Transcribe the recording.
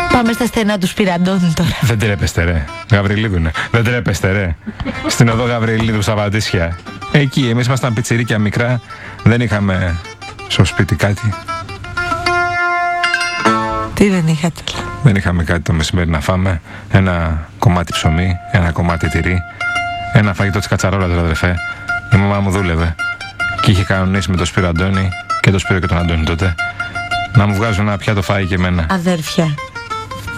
Πάμε στα στενά του Σπυραντώνη τώρα. Δεν τρέπεστε ρε, Γαβριλίδουνε. Δεν τρέπεστε ρε. Στην οδό Γαβριλίδου στα Βαντήσια. Εκεί εμείς ήμασταν πιτσιρίκια μικρά. Δεν είχαμε στο σπίτι κάτι. Τι δεν είχατε? Δεν είχαμε κάτι το μεσημέρι να φάμε. Ένα κομμάτι ψωμί, ένα κομμάτι τυρί, ένα φαγητό της κατσαρόλας, αδερφέ. Η μαμά μου δούλευε και είχε κανονίσει με τον Σπύρο Αντώνη και τον Σπύρο και τον Αντώνη τότε να μου βγάζουν ένα πιάτο φάι και εμένα. Αδέρφια.